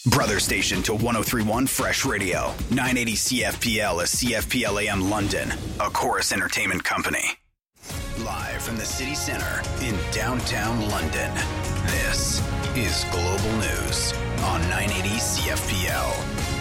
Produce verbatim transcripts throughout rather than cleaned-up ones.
Brother station to one oh three point one Fresh Radio. nine eighty C F P L is C F P L A M London, a Chorus Entertainment company. Live from the city center in downtown London, this is Global News on nine eighty C F P L.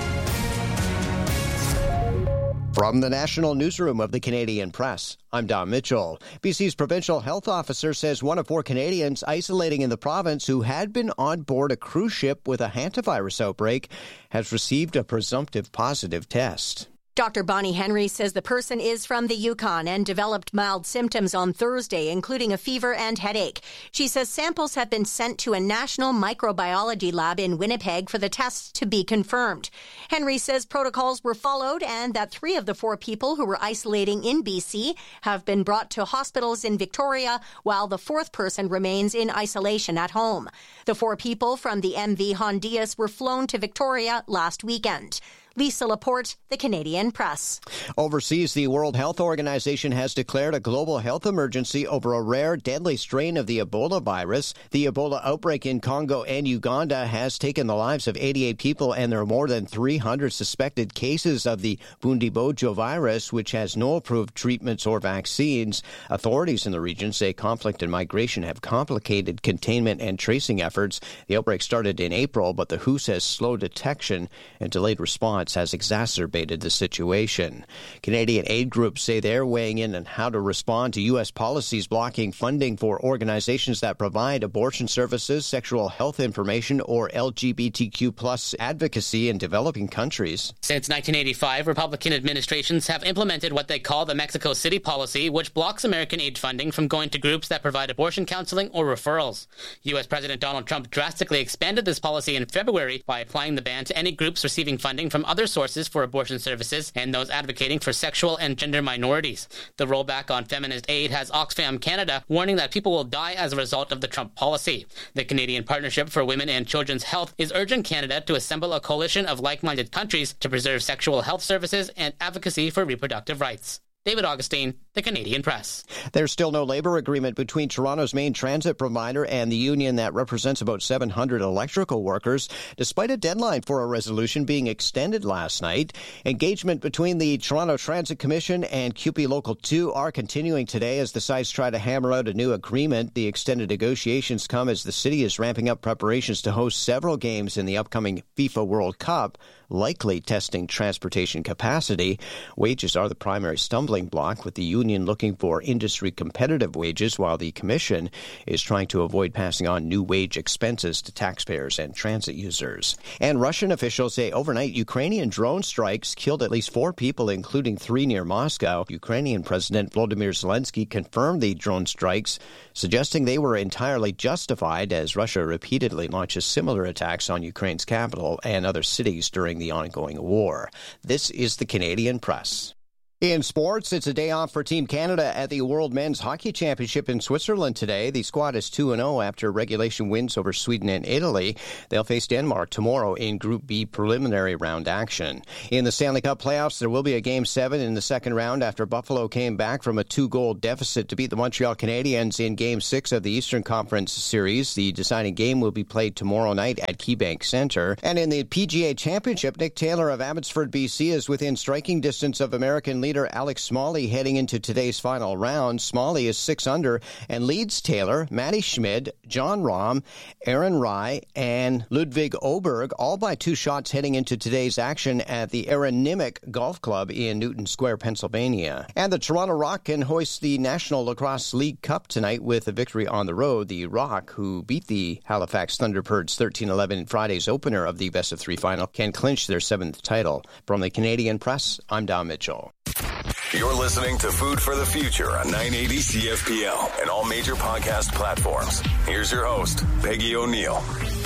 From the National Newsroom of the Canadian Press, I'm Don Mitchell. B C's provincial health officer says one of four Canadians isolating in the province who had been on board a cruise ship with a hantavirus outbreak has received a presumptive positive test. Doctor Bonnie Henry says the person is from the Yukon and developed mild symptoms on Thursday, including a fever and headache. She says samples have been sent to a national microbiology lab in Winnipeg for the tests to be confirmed. Henry says protocols were followed and that three of the four people who were isolating in B C have been brought to hospitals in Victoria, while the fourth person remains in isolation at home. The four people from the M V Hondias were flown to Victoria last weekend. Lisa Laporte, The Canadian Press. Overseas, the World Health Organization has declared a global health emergency over a rare, deadly strain of the Ebola virus. The Ebola outbreak in Congo and Uganda has taken the lives of eighty-eight people, and there are more than three hundred suspected cases of the Bundibugyo virus, which has no approved treatments or vaccines. Authorities in the region say conflict and migration have complicated containment and tracing efforts. The outbreak started in April, but the W H O says slow detection and delayed response has exacerbated the situation. Canadian aid groups say they're weighing in on how to respond to U S policies blocking funding for organizations that provide abortion services, sexual health information, or L G B T Q plus advocacy in developing countries. Since nineteen eighty-five, Republican administrations have implemented what they call the Mexico City policy, which blocks American aid funding from going to groups that provide abortion counseling or referrals. U S President Donald Trump drastically expanded this policy in February by applying the ban to any groups receiving funding from other sources for abortion services and those advocating for sexual and gender minorities. The rollback on feminist aid has Oxfam Canada warning that people will die as a result of the Trump policy. The Canadian Partnership for Women and Children's Health is urging Canada to assemble a coalition of like-minded countries to preserve sexual health services and advocacy for reproductive rights. David Augustine, The Canadian Press. There's still no labor agreement between Toronto's main transit provider and the union that represents about seven hundred electrical workers, despite a deadline for a resolution being extended last night. Engagement between the Toronto Transit Commission and C U P E Local two are continuing today as the sides try to hammer out a new agreement. The extended negotiations come as the city is ramping up preparations to host several games in the upcoming FIFA World Cup, likely testing transportation capacity. Wages are the primary stumbling block, with the union looking for industry competitive wages while the commission is trying to avoid passing on new wage expenses to taxpayers and transit users. And Russian officials say overnight Ukrainian drone strikes killed at least four people, including three near Moscow. Ukrainian President Volodymyr Zelensky confirmed the drone strikes, suggesting they were entirely justified as Russia repeatedly launches similar attacks on Ukraine's capital and other cities during the ongoing war. This is the Canadian Press. In sports, it's a day off for Team Canada at the World Men's Hockey Championship in Switzerland today. The squad is two and oh after regulation wins over Sweden and Italy. They'll face Denmark tomorrow in Group B preliminary round action. In the Stanley Cup playoffs, there will be a Game seven in the second round after Buffalo came back from a two-goal deficit to beat the Montreal Canadiens in Game six of the Eastern Conference Series. The deciding game will be played tomorrow night at KeyBank Center. And in the P G A Championship, Nick Taylor of Abbotsford, B C is within striking distance of American leader Alex Smalley heading into today's final round. Smalley is six under and leads Taylor, Matty Schmid, John Rahm, Aaron Rai, and Ludwig Oberg, all by two shots heading into today's action at the Aaron Nimick Golf Club in Newton Square, Pennsylvania. And the Toronto Rock can hoist the National Lacrosse League Cup tonight with a victory on the road. The Rock, who beat the Halifax Thunderbirds thirteen eleven in Friday's opener of the best of three final, can clinch their seventh title. From the Canadian Press, I'm Don Mitchell. You're listening to Food for the Future on nine eighty C F P L and all major podcast platforms. Here's your host, Peggy O'Neill.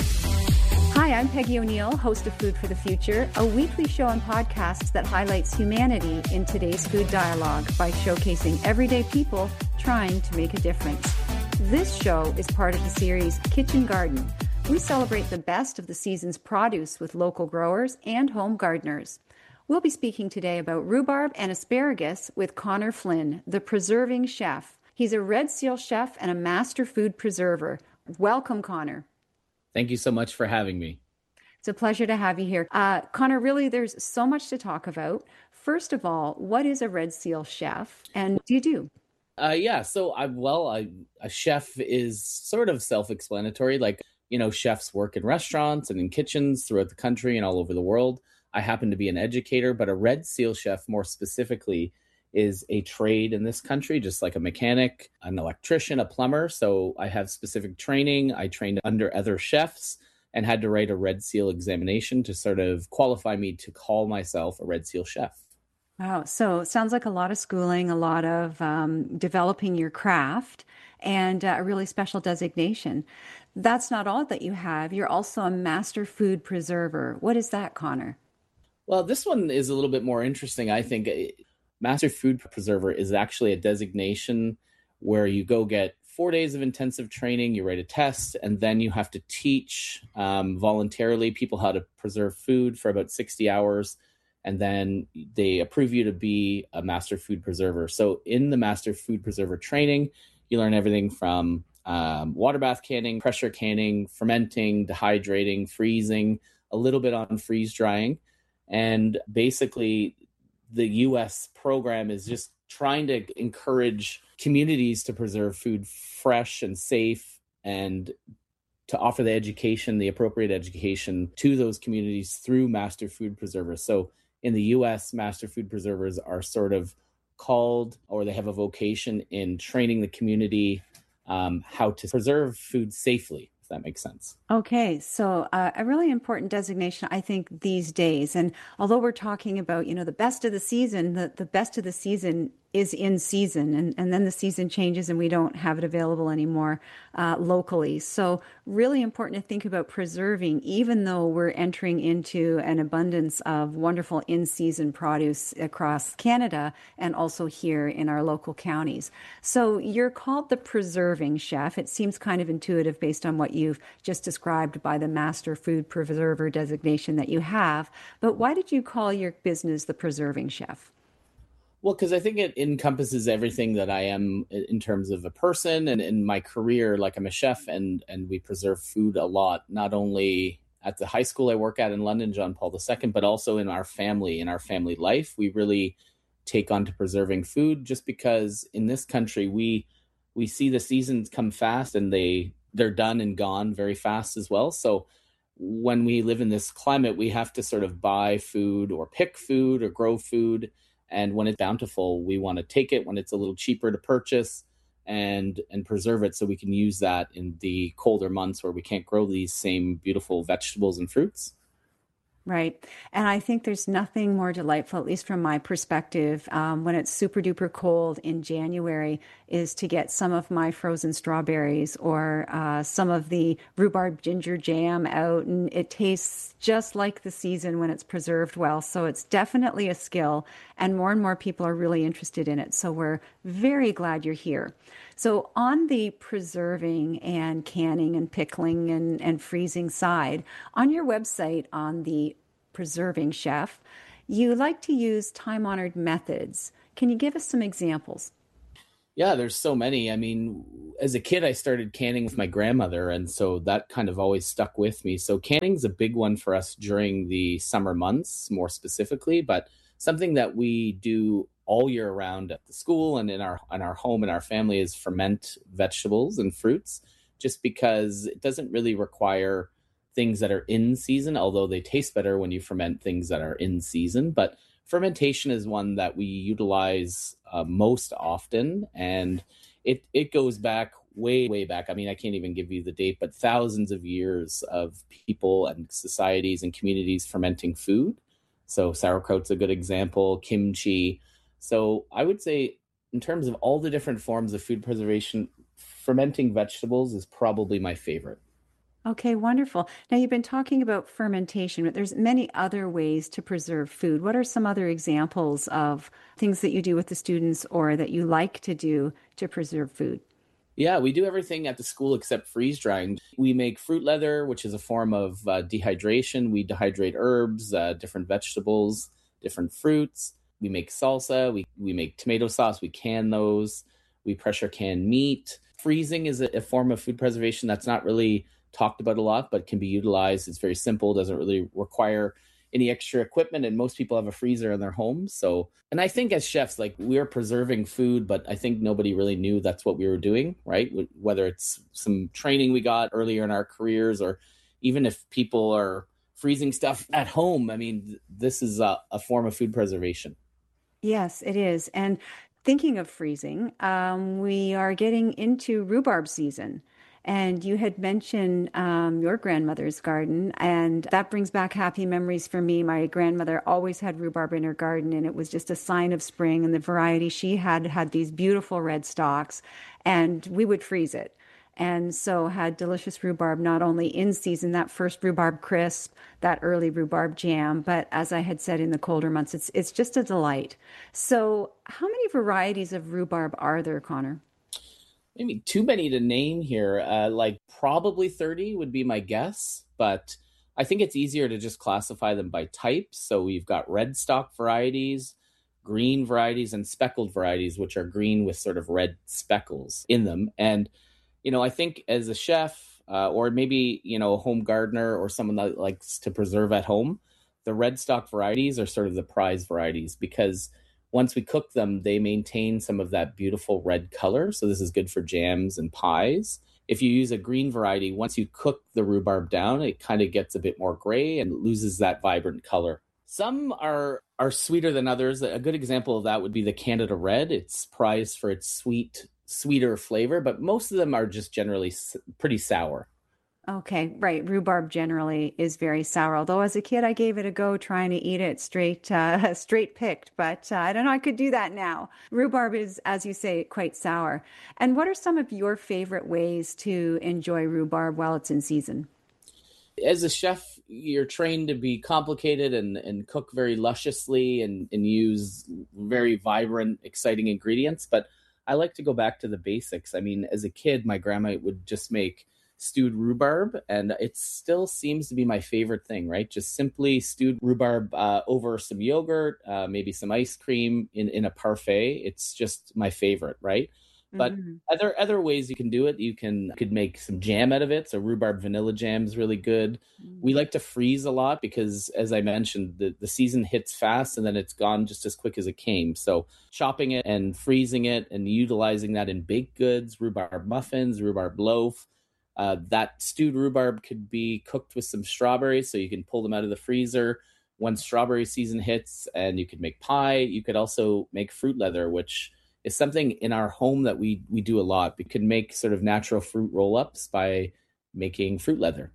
Hi, I'm Peggy O'Neill, host of Food for the Future, a weekly show and podcast that highlights humanity in today's food dialogue by showcasing everyday people trying to make a difference. This show is part of the series Kitchen Garden. We celebrate the best of the season's produce with local growers and home gardeners. We'll be speaking today about rhubarb and asparagus with Connor Flynn, the preserving chef. He's a Red Seal chef and a master food preserver. Welcome, Connor. Thank you so much for having me. It's a pleasure to have you here. Uh, Connor, really, there's so much to talk about. First of all, what is a Red Seal chef, and what do you do? Uh, yeah, so I well, I, a chef is sort of self-explanatory. Like, you know, chefs work in restaurants and in kitchens throughout the country and all over the world. I happen to be an educator, but a Red Seal chef more specifically is a trade in this country, just like a mechanic, an electrician, a plumber. So I have specific training. I trained under other chefs and had to write a Red Seal examination to sort of qualify me to call myself a Red Seal chef. Wow. So it sounds like a lot of schooling, a lot of um, developing your craft, and uh, a really special designation. That's not all that you have. You're also a master food preserver. What is that, Connor? Well, this one is a little bit more interesting, I think. Master Food Preserver is actually a designation where you go get four days of intensive training, you write a test, and then you have to teach um, voluntarily people how to preserve food for about sixty hours. And then they approve you to be a master food preserver. So in the master food preserver training, you learn everything from um, water bath canning, pressure canning, fermenting, dehydrating, freezing, a little bit on freeze drying. And basically, the U S program is just trying to encourage communities to preserve food fresh and safe, and to offer the education, the appropriate education to those communities through master food preservers. So in the U S, master food preservers are sort of called, or they have a vocation in training the community um, how to preserve food safely, if that makes sense. Okay, so uh, a really important designation, I think, these days. And although we're talking about, you know, the best of the season, the, the best of the season is in season, and, and then the season changes and we don't have it available anymore uh, locally. So really important to think about preserving, even though we're entering into an abundance of wonderful in-season produce across Canada and also here in our local counties. So you're called the preserving chef. It seems kind of intuitive based on what you've just described by the master food preserver designation that you have. But why did you call your business the preserving chef? Well, because I think it encompasses everything that I am in terms of a person and in my career. Like, I'm a chef, and and we preserve food a lot, not only at the high school I work at in London, John Paul the Second, but also in our family, in our family life. We really take on to preserving food, just because in this country, we we see the seasons come fast, and they, they're done and gone very fast as well. So when we live in this climate, we have to sort of buy food or pick food or grow food. And when it's bountiful, we want to take it when it's a little cheaper to purchase and and preserve it so we can use that in the colder months where we can't grow these same beautiful vegetables and fruits. Right. And I think there's nothing more delightful, at least from my perspective, um, when it's super duper cold in January, is to get some of my frozen strawberries or uh, some of the rhubarb ginger jam out. And it tastes just like the season when it's preserved well. So it's definitely a skill, and more and more people are really interested in it. So we're very glad you're here. So on the preserving and canning and pickling and, and freezing side, on your website, on the Preserving Chef, you like to use time-honored methods. Can you give us some examples? Yeah, there's so many. I mean, as a kid, I started canning with my grandmother, and so that kind of always stuck with me. So canning's a big one for us during the summer months, more specifically, but something that we do all year round at the school and in our in our home and our family is ferment vegetables and fruits, just because it doesn't really require things that are in season, although they taste better when you ferment things that are in season. But fermentation is one that we utilize uh, most often, and it it goes back way, way back. I mean, I can't even give you the date, but thousands of years of people and societies and communities fermenting food. So sauerkraut's a good example, kimchi. So I would say, in terms of all the different forms of food preservation, fermenting vegetables is probably my favorite. Okay, wonderful. Now, you've been talking about fermentation, but there's many other ways to preserve food. What are some other examples of things that you do with the students or that you like to do to preserve food? Yeah, we do everything at the school except freeze drying. We make fruit leather, which is a form of uh, dehydration. We dehydrate herbs, uh, different vegetables, different fruits. We make salsa. We, we make tomato sauce. We can those. We pressure can meat. Freezing is a, a form of food preservation that's not really talked about a lot, but can be utilized. It's very simple, doesn't really require any extra equipment, and most people have a freezer in their homes. So, and I think as chefs, like, we're preserving food, but I think nobody really knew that's what we were doing, right? Whether it's some training we got earlier in our careers, or even if people are freezing stuff at home, I mean, this is a, a form of food preservation. Yes, it is. And thinking of freezing, um, we are getting into rhubarb season. And you had mentioned um, your grandmother's garden, and that brings back happy memories for me. My grandmother always had rhubarb in her garden, and it was just a sign of spring. And the variety she had had these beautiful red stalks, and we would freeze it. And so had delicious rhubarb, not only in season, that first rhubarb crisp, that early rhubarb jam, but as I had said, in the colder months, it's it's just a delight. So how many varieties of rhubarb are there, Connor? Maybe too many to name here. Uh, like probably thirty would be my guess, but I think it's easier to just classify them by type. So we've got red stalk varieties, green varieties, and speckled varieties, which are green with sort of red speckles in them. And, you know, I think as a chef uh, or maybe, you know, a home gardener or someone that likes to preserve at home, the red stalk varieties are sort of the prize varieties, because once we cook them, they maintain some of that beautiful red color. So this is good for jams and pies. If you use a green variety, once you cook the rhubarb down, it kind of gets a bit more gray and loses that vibrant color. Some are are sweeter than others. A good example of that would be the Canada Red. It's prized for its sweet, sweeter flavor, but most of them are just generally pretty sour. Okay, right. Rhubarb generally is very sour. Although as a kid, I gave it a go trying to eat it straight, uh, straight picked. But uh, I don't know. I could do that now. Rhubarb is, as you say, quite sour. And what are some of your favorite ways to enjoy rhubarb while it's in season? As a chef, you're trained to be complicated and, and cook very lusciously and, and use very vibrant, exciting ingredients. But I like to go back to the basics. I mean, as a kid, my grandma would just make stewed rhubarb, and it still seems to be my favorite thing, right? Just simply stewed rhubarb uh, over some yogurt, uh, maybe some ice cream in, in a parfait. It's just my favorite, right? But mm-hmm. other other ways you can do it, you can could make some jam out of it. So rhubarb vanilla jam is really good. Mm-hmm. We like to freeze a lot because, as I mentioned, the, the season hits fast and then it's gone just as quick as it came. So chopping it and freezing it and utilizing that in baked goods, rhubarb muffins, rhubarb loaf. Uh, that stewed rhubarb could be cooked with some strawberries, so you can pull them out of the freezer when strawberry season hits, and you could make pie. You could also make fruit leather, which is something in our home that we we do a lot. We could make sort of natural fruit roll-ups by making fruit leather.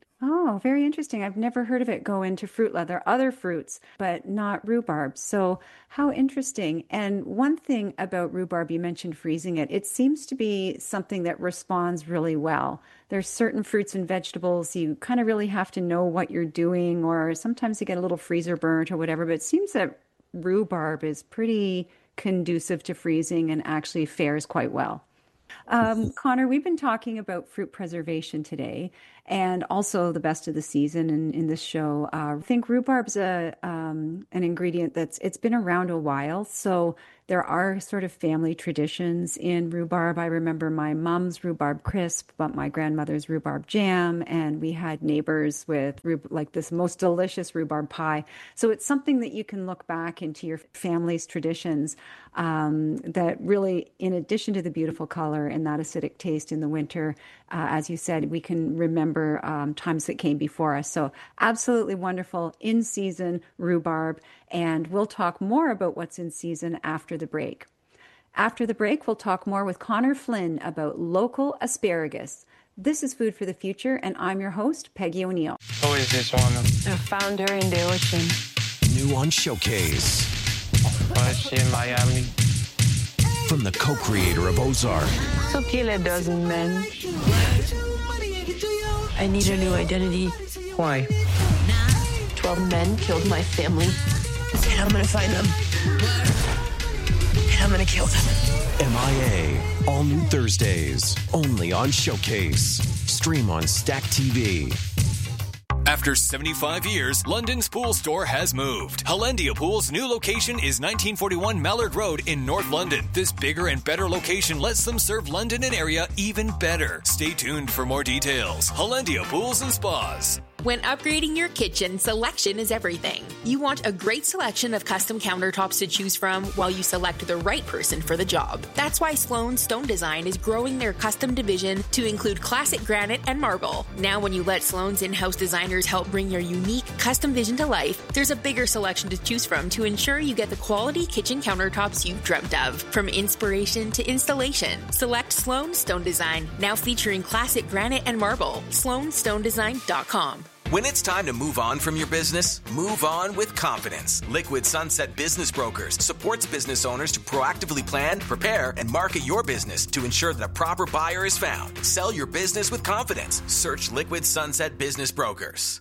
Oh, very interesting. I've never heard of it go into fruit leather, other fruits, but not rhubarb. So how interesting. And one thing about rhubarb, you mentioned freezing it. It seems to be something that responds really well. There's certain fruits and vegetables you kind of really have to know what you're doing, or sometimes you get a little freezer burnt or whatever, but it seems that rhubarb is pretty conducive to freezing and actually fares quite well. Um, Connor, we've been talking about fruit preservation today and also the best of the season in, in this show. Uh, I think rhubarb's a, um, an ingredient that's, it's been around a while. So there are sort of family traditions in rhubarb. I remember my mom's rhubarb crisp, but my grandmother's rhubarb jam, and we had neighbors with rhub- like this most delicious rhubarb pie. So it's something that you can look back into your family's traditions um, that really, in addition to the beautiful color and that acidic taste in the winter, uh, as you said, we can remember um, times that came before us. So absolutely wonderful in season rhubarb. And we'll talk more about what's in season after the break. After the break, we'll talk more with Connor Flynn about local asparagus. This is Food for the Future, and I'm your host, Peggy O'Neill. Who is this one? I found her in the ocean. New on Showcase. Was she in Miami? From the co-creator of Ozark. So kill a dozen men. I need a new identity. Why? Twelve men killed my family. And I'm gonna find them. And I'm gonna kill them. M I A. All new Thursdays. Only on Showcase. Stream on Stack T V. After seventy-five years, London's pool store has moved. Hollandia Pool's new location is nineteen forty-one Mallard Road in North London. This bigger and better location lets them serve London and area even better. Stay tuned for more details. Hollandia Pools and Spas. When upgrading your kitchen, selection is everything. You want a great selection of custom countertops to choose from while you select the right person for the job. That's why Sloan Stone Design is growing their custom division to include classic granite and marble. Now when you let Sloan's in-house designers help bring your unique custom vision to life, there's a bigger selection to choose from to ensure you get the quality kitchen countertops you've dreamt of. From inspiration to installation, select Sloan Stone Design, now featuring classic granite and marble. sloan stone design dot com. When it's time to move on from your business, move on with confidence. Liquid Sunset Business Brokers supports business owners to proactively plan, prepare, and market your business to ensure that a proper buyer is found. Sell your business with confidence. Search Liquid Sunset Business Brokers.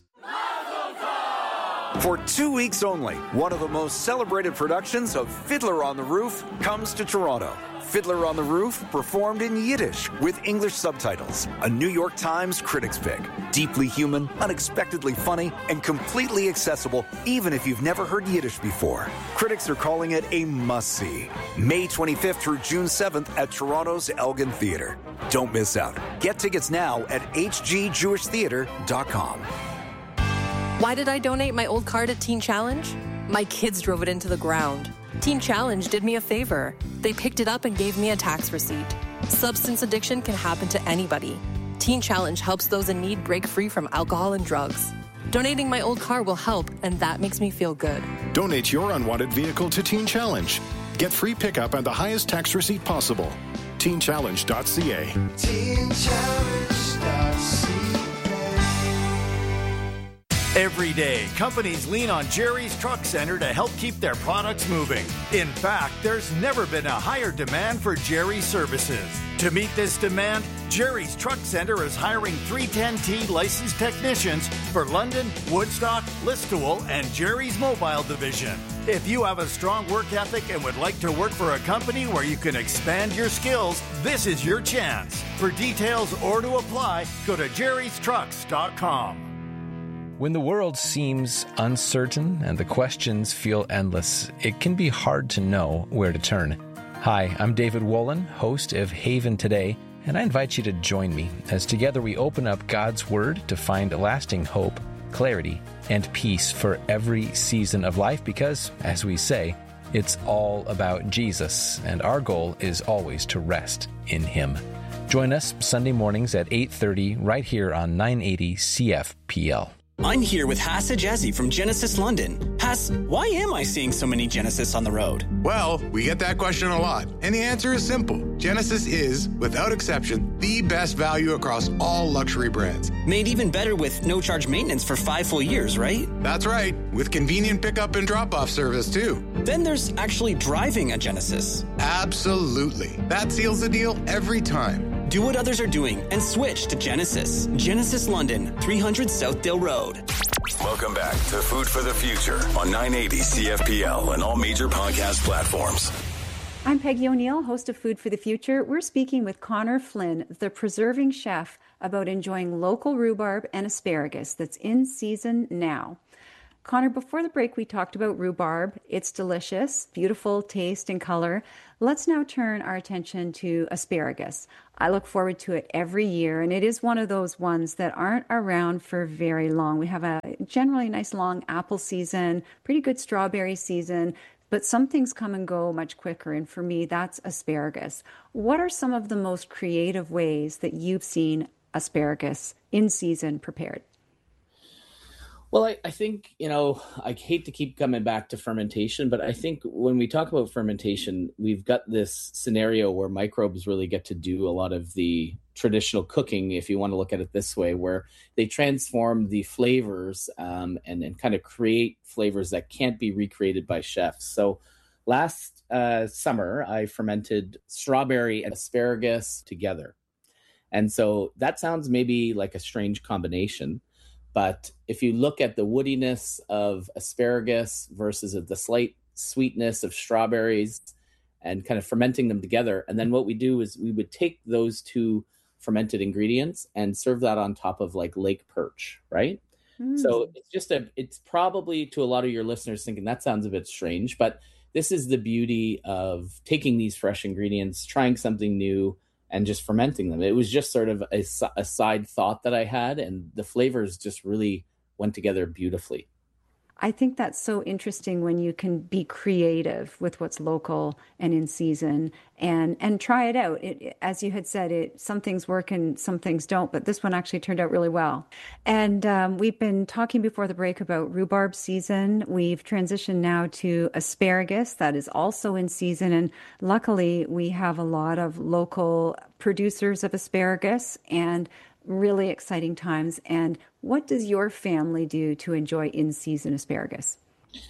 For two weeks only, one of the most celebrated productions of Fiddler on the Roof comes to Toronto. Fiddler on the Roof, performed in Yiddish with English subtitles. A New York Times critics pick. Deeply human, unexpectedly funny, and completely accessible even if you've never heard Yiddish before. Critics are calling it a must-see. May twenty-fifth through June seventh at Toronto's Elgin Theatre. Don't miss out. Get tickets now at h g jewish theatre dot com. Why did I donate my old car to Teen Challenge? My kids drove it into the ground. Teen Challenge did me a favor. They picked it up and gave me a tax receipt. Substance addiction can happen to anybody. Teen Challenge helps those in need break free from alcohol and drugs. Donating my old car will help, and that makes me feel good. Donate your unwanted vehicle to Teen Challenge. Get free pickup and the highest tax receipt possible. teen challenge dot c a. teen challenge dot c a. Every day, companies lean on Jerry's Truck Center to help keep their products moving. In fact, there's never been a higher demand for Jerry's services. To meet this demand, Jerry's Truck Center is hiring three ten T licensed technicians for London, Woodstock, Listowel, and Jerry's Mobile Division. If you have a strong work ethic and would like to work for a company where you can expand your skills, this is your chance. For details or to apply, go to jerrys trucks dot com. When the world seems uncertain and the questions feel endless, it can be hard to know where to turn. Hi, I'm David Wolin, host of Haven Today, and I invite you to join me as together we open up God's Word to find lasting hope, clarity, and peace for every season of life because, as we say, it's all about Jesus, and our goal is always to rest in Him. Join us Sunday mornings at eight thirty right here on nine eighty C F P L. I'm here with Hass Ajazi from Genesis London. Hass, why am I seeing so many Genesis on the road? Well, we get that question a lot, and the answer is simple. Genesis is, without exception, the best value across all luxury brands. Made even better with no-charge maintenance for five full years, right? That's right, with convenient pickup and drop-off service, too. Then there's actually driving a Genesis. Absolutely. That seals the deal every time. Do what others are doing and switch to Genesis. Genesis London, three hundred Southdale Road. Welcome back to Food for the Future on nine eighty C F P L and all major podcast platforms. I'm Peggy O'Neill, host of Food for the Future. We're speaking with Connor Flynn, the preserving chef, about enjoying local rhubarb and asparagus that's in season now. Connor, before the break, we talked about rhubarb. It's delicious, beautiful taste and color. Let's now turn our attention to asparagus. I look forward to it every year, and it is one of those ones that aren't around for very long. We have a generally nice long apple season, pretty good strawberry season, but some things come and go much quicker, and for me, that's asparagus. What are some of the most creative ways that you've seen asparagus in season prepared? Well, I, I think, you know, I hate to keep coming back to fermentation, but I think when we talk about fermentation, we've got this scenario where microbes really get to do a lot of the traditional cooking, if you want to look at it this way, where they transform the flavors um, and, and kind of create flavors that can't be recreated by chefs. So last uh, summer, I fermented strawberry and asparagus together. And so that sounds maybe like a strange combination. But if you look at the woodiness of asparagus versus the slight sweetness of strawberries and kind of fermenting them together, and then what we do is we would take those two fermented ingredients and serve that on top of like lake perch, right? Mm. So it's just a, it's probably to a lot of your listeners thinking that sounds a bit strange, but this is the beauty of taking these fresh ingredients, trying something new, and just fermenting them. It was just sort of a, a side thought that I had, and the flavors just really went together beautifully. I think that's so interesting when you can be creative with what's local and in season and and try it out. It, as you had said, it some things work and some things don't, but this one actually turned out really well. And um, we've been talking before the break about rhubarb season. We've transitioned now to asparagus that is also in season. And luckily, we have a lot of local producers of asparagus and really exciting times. And what does your family do to enjoy in-season asparagus?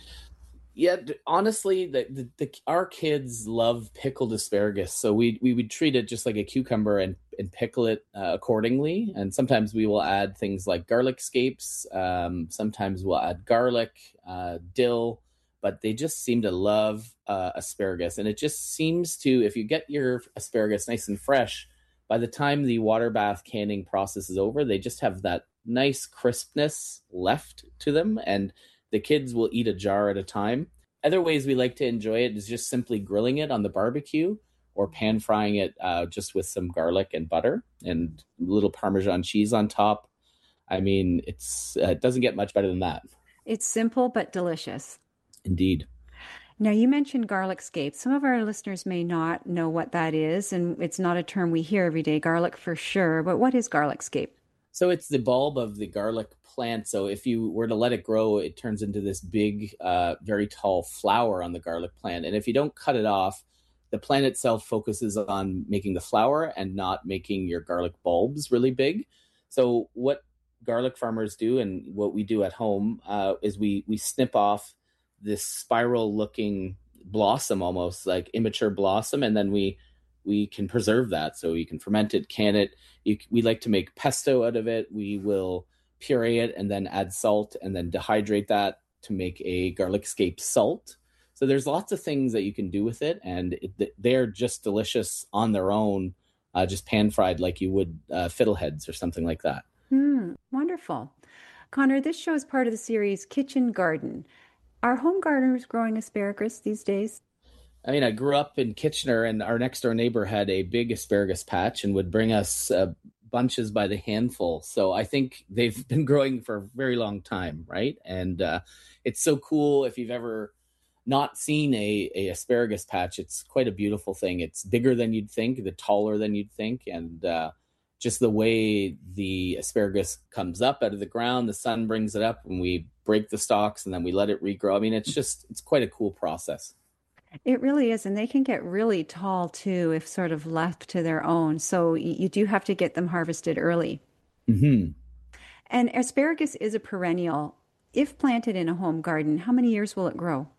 Yeah, honestly, the, the, the our kids love pickled asparagus, so we we would treat it just like a cucumber and and pickle it uh, accordingly. And sometimes we will add things like garlic scapes. Um, sometimes we'll add garlic, uh, dill, but they just seem to love uh, asparagus. And it just seems to, if you get your asparagus nice and fresh, by the time the water bath canning process is over, they just have that nice crispness left to them, and the kids will eat a jar at a time. Other ways we like to enjoy it is just simply grilling it on the barbecue or pan frying it uh, just with some garlic and butter and a little Parmesan cheese on top. I mean, it's uh, it doesn't get much better than that. It's simple but delicious. Indeed. Now, you mentioned garlic scapes. Some of our listeners may not know what that is, and it's not a term we hear every day, garlic for sure. But what is garlic scape? So it's the bulb of the garlic plant. So if you were to let it grow, it turns into this big, uh, very tall flower on the garlic plant. And if you don't cut it off, the plant itself focuses on making the flower and not making your garlic bulbs really big. So what garlic farmers do and what we do at home uh, is we we snip off this spiral looking blossom, almost like immature blossom. And then we, we can preserve that. So you can ferment it, can it. You, we like to make pesto out of it. We will puree it and then add salt and then dehydrate that to make a garlic scape salt. So there's lots of things that you can do with it. And it, they're just delicious on their own, uh, just pan fried like you would uh, fiddleheads or something like that. Mm, wonderful. Connor, this show is part of the series Kitchen Garden. Are home gardeners growing asparagus these days? I mean, I grew up in Kitchener, and our next door neighbor had a big asparagus patch and would bring us uh, bunches by the handful. So I think they've been growing for a very long time, right? And uh, it's so cool if you've ever not seen a, a asparagus patch. It's quite a beautiful thing. It's bigger than you'd think, the taller than you'd think, and uh, just the way the asparagus comes up out of the ground, the sun brings it up, and we break the stalks and then we let it regrow. I mean, it's just, it's quite a cool process. It really is. And they can get really tall too, if sort of left to their own. So you do have to get them harvested early. Mm-hmm. And asparagus is a perennial. If planted in a home garden, how many years will it grow?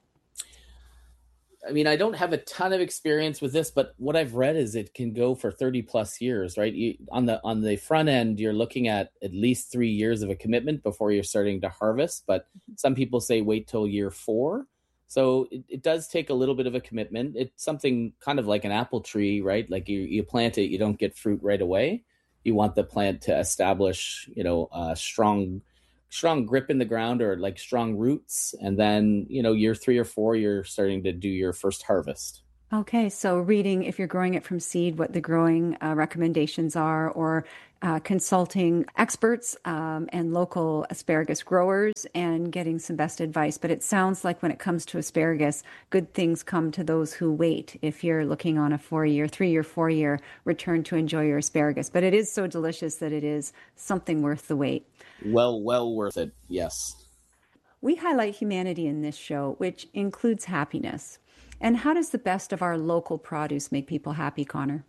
I mean, I don't have a ton of experience with this, but what I've read is it can go for thirty plus years, right? You, on the on the front end, you're looking at at least three years of a commitment before you're starting to harvest. But some people say wait till year four. So it, it does take a little bit of a commitment. It's something kind of like an apple tree, right? Like you, you plant it, you don't get fruit right away. You want the plant to establish, you know, a strong strong grip in the ground or like strong roots. And then, you know, year three or four, you're starting to do your first harvest. Okay. So reading, if you're growing it from seed, what the growing uh, recommendations are, or uh, consulting experts um, and local asparagus growers and getting some best advice. But it sounds like when it comes to asparagus, good things come to those who wait. If you're looking on a four-year, three-year, four-year return to enjoy your asparagus. But it is so delicious that it is something worth the wait. Well, well worth it. Yes. We highlight humanity in this show, which includes happiness. And how does the best of our local produce make people happy, Connor?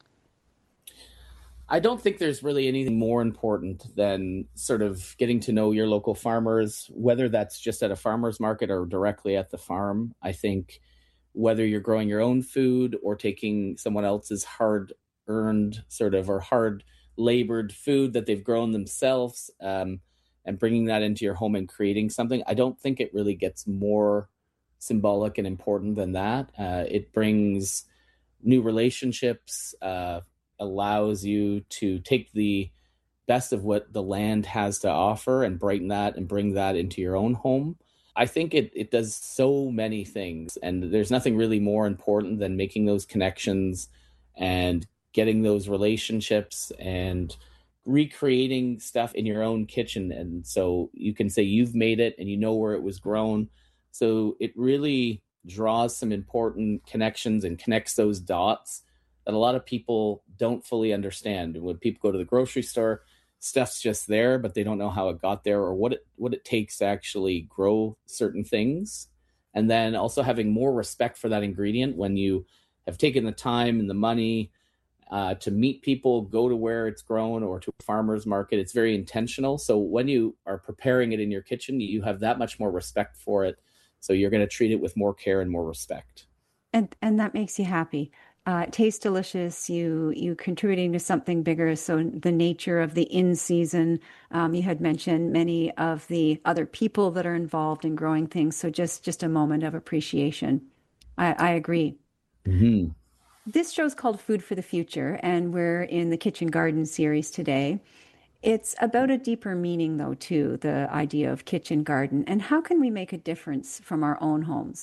I don't think there's really anything more important than sort of getting to know your local farmers, whether that's just at a farmer's market or directly at the farm. I think whether you're growing your own food or taking someone else's hard-earned sort of or hard-labored food that they've grown themselves um, and bringing that into your home and creating something, I don't think it really gets more symbolic and important than that. Uh, it brings new relationships, uh, allows you to take the best of what the land has to offer and brighten that and bring that into your own home. I think it, it does so many things, and there's nothing really more important than making those connections and getting those relationships and recreating stuff in your own kitchen. And so you can say you've made it and you know where it was grown. So it really draws some important connections and connects those dots that a lot of people don't fully understand. When people go to the grocery store, stuff's just there, but they don't know how it got there or what it what it takes to actually grow certain things. And then also having more respect for that ingredient when you have taken the time and the money uh, to meet people, go to where it's grown or to a farmer's market. It's very intentional. So when you are preparing it in your kitchen, you have that much more respect for it. So you're going to treat it with more care and more respect. And and that makes you happy. Uh, it tastes delicious. You you contributing to something bigger. So the nature of the in season. Um, you had mentioned many of the other people that are involved in growing things. So just just a moment of appreciation. I, I agree. Mm-hmm. This show's called Food for the Future, and we're in the Kitchen Garden series today. It's about a deeper meaning, though, too, the idea of kitchen garden. And how can we make a difference from our own homes?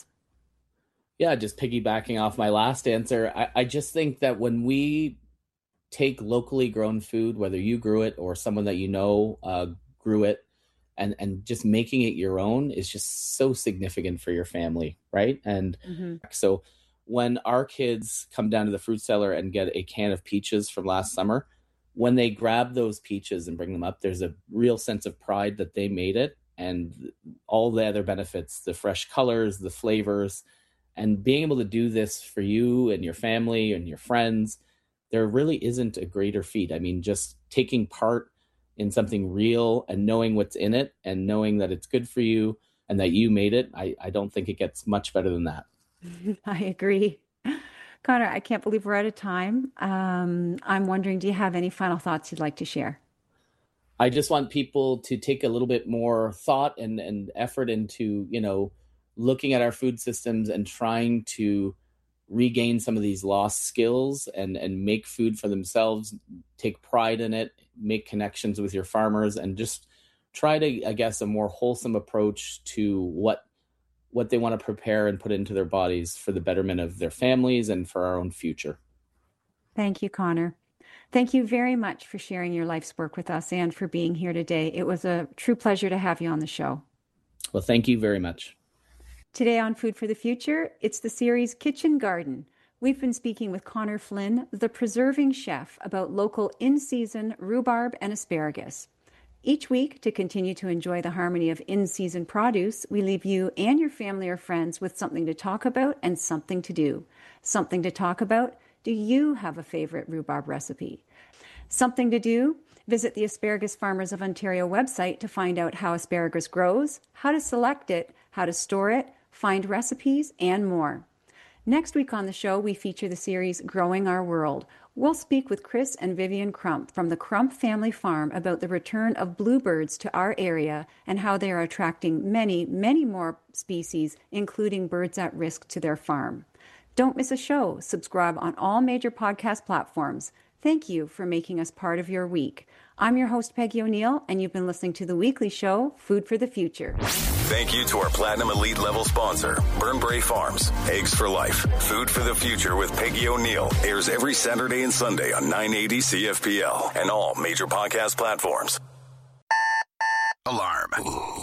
Yeah, just piggybacking off my last answer, I, I just think that when we take locally grown food, whether you grew it or someone that you know uh, grew it, and, and just making it your own is just so significant for your family, right? And mm-hmm. so when our kids come down to the fruit cellar and get a can of peaches from last summer, when they grab those peaches and bring them up, there's a real sense of pride that they made it, and all the other benefits, the fresh colors, the flavors, and being able to do this for you and your family and your friends, there really isn't a greater feat. I mean, just taking part in something real and knowing what's in it and knowing that it's good for you and that you made it, I, I don't think it gets much better than that. I agree. Connor, I can't believe we're out of time. Um, I'm wondering, do you have any final thoughts you'd like to share? I just want people to take a little bit more thought and, and effort into, you know, looking at our food systems and trying to regain some of these lost skills and, and make food for themselves, take pride in it, make connections with your farmers, and just try to, I guess, a more wholesome approach to what what they want to prepare and put into their bodies for the betterment of their families and for our own future. Thank you, Connor. Thank you very much for sharing your life's work with us and for being here today. It was a true pleasure to have you on the show. Well, thank you very much. Today on Food for the Future, it's the series Kitchen Garden. We've been speaking with Connor Flynn, the preserving chef, about local in-season rhubarb and asparagus. Each week, to continue to enjoy the harmony of in-season produce, we leave you and your family or friends with something to talk about and something to do. Something to talk about: do you have a favorite rhubarb recipe? Something to do: visit the Asparagus Farmers of Ontario website to find out how asparagus grows, how to select it, how to store it, find recipes, and more. Next week on the show, we feature the series Growing Our World. We'll speak with Chris and Vivian Crump from the Crump Family Farm about the return of bluebirds to our area and how they are attracting many, many more species, including birds at risk, to their farm. Don't miss a show. Subscribe on all major podcast platforms. Thank you for making us part of your week. I'm your host, Peggy O'Neill, and you've been listening to the weekly show, Food for the Future. Thank you to our Platinum Elite level sponsor, Burnbrae Farms. Eggs for Life. Food for the Future with Peggy O'Neill airs every Saturday and Sunday on nine eighty C F P L and all major podcast platforms. Alarm.